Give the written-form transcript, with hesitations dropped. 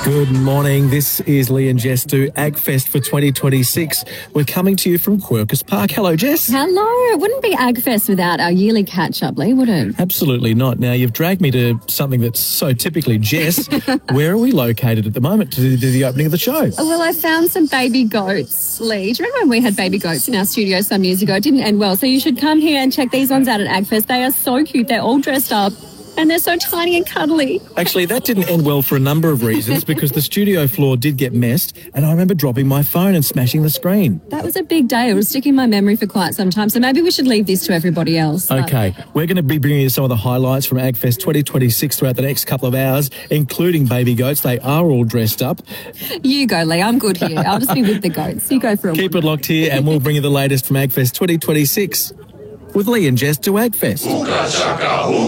Good morning. This is Lee and Jess do AgFest for 2026. We're coming to you from Quercus Park. Hello, Jess. Hello. It wouldn't be AgFest without our yearly catch-up, Lee, would it? Absolutely not. Now, you've dragged me to something that's so typically Jess. Where are we located at the moment to do the opening of the show? Well, I found some baby goats, Lee. Do you remember when we had baby goats in our studio some years ago? It didn't end well. So you should come here and check these ones out at AgFest. They are so cute. They're all dressed up. And they're so tiny and cuddly. Actually, that didn't end well for a number of reasons because the studio floor did get messed and I remember dropping my phone and smashing the screen. That was a big day. It was sticking in my memory for quite some time. So maybe we should leave this to everybody else. Okay. We're going to be bringing you some of the highlights from AgFest 2026 throughout the next couple of hours, including baby goats. They are all dressed up. You go, Lee. I'm good here. I'll just be with the goats. You go for a Keep it locked here and we'll bring you the latest from AgFest 2026 with Lee and Jess to AgFest.